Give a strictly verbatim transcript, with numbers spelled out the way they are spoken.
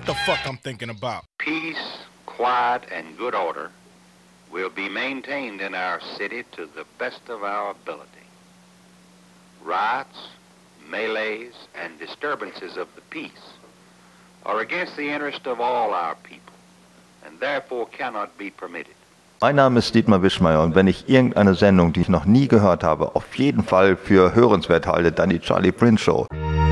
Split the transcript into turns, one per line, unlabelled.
what the fuck I'm thinking about.
Peace, quiet, and good order will be maintained in our city to the best of our ability. Riots, melees, and disturbances of the peace are against the interest of all our people and therefore cannot be permitted.
Mein Name ist Dietmar Wischmeier und wenn ich irgendeine Sendung, die ich noch nie gehört habe, auf jeden Fall für hörenswert halte, dann die Charlie Prince Show.